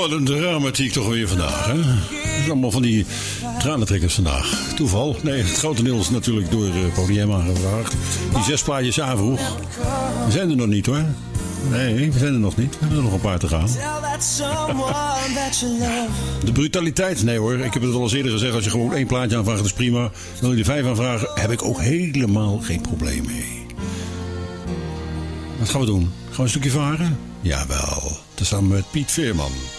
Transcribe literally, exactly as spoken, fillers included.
wat een dramatiek toch weer vandaag, hè? Het is allemaal van die tranentrekkers vandaag. Toeval? Nee, het grotendeels natuurlijk door uh, Podium aangevraagd. Die zes plaatjes aanvroeg. We zijn er nog niet, hoor. Nee, we zijn er nog niet. We hebben er nog een paar te gaan. De brutaliteit, nee hoor. Ik heb het al eens eerder gezegd. Als je gewoon één plaatje aanvraagt, is prima. Wil je er vijf aanvragen, heb ik ook helemaal geen probleem mee. Wat gaan we doen? Gaan we een stukje varen? Jawel. Tezamen met Piet Veerman.